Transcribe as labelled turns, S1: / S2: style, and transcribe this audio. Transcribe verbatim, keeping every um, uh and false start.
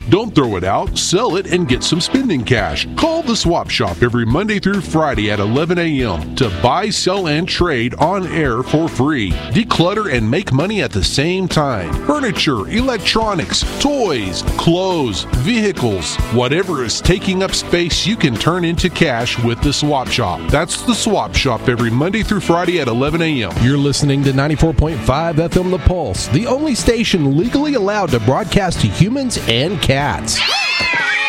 S1: Don't throw it out, sell it, and get some spending cash. Call the Swap Shop every Monday through Friday at eleven a.m. to buy, sell, and trade on air for free. Declutter and make money at the same time. Furniture, electronics, toys, clothes, vehicles, whatever is taking up space, you can turn into cash with the Swap Shop. That's the Swap Shop every Monday through Friday at eleven a.m.
S2: You're listening to ninety-four point five F M The Pulse, the only station legally allowed to broadcast to humans and cats.